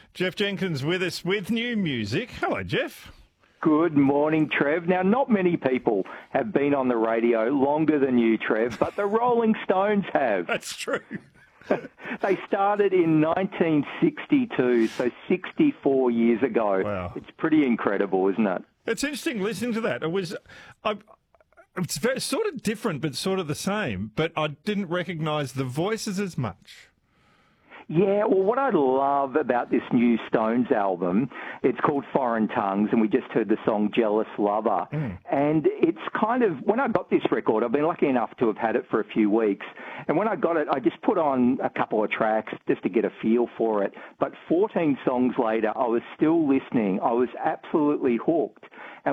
Jeff Jenkins with us with new music. Hello, Jeff. Good morning, Trev. Now, not many people have been on the radio longer than you, Trev, but the Rolling Stones have. That's true. They started in 1962, so 64 years ago. Wow. It's pretty incredible, isn't it? It's interesting listening to that. It's very, sort of different, but sort of the same. But I didn't recognise the voices as much. Yeah, well, what I love about this new Stones album, it's called Foreign Tongues, and we just heard the song Jealous Lover. And it's kind of, when I got this record, I've been lucky enough to have had it for a few weeks, and when I got it, I just put on a couple of tracks just to get a feel for it. But 14 songs later, I was still listening. I was absolutely hooked. And